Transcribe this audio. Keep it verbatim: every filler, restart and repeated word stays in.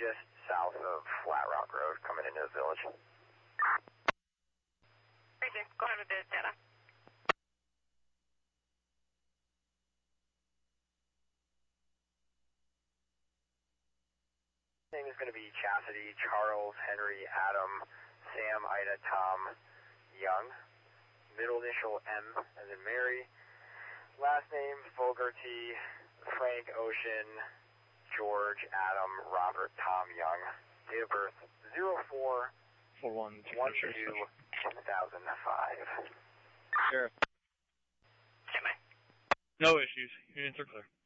just south of Flat Rock Road, coming into the village. Crazy. Go ahead with the data. Name is going to be Chastity, Charles, Henry, Adam, Sam, Ida, Tom, Young. Middle initial M as in Mary. Last name Fogarty, Frank, Ocean, George, Adam, Robert, Tom, Young. Date of birth zero four one two two thousand five. Sure. Okay, bye. No issues. Units are clear.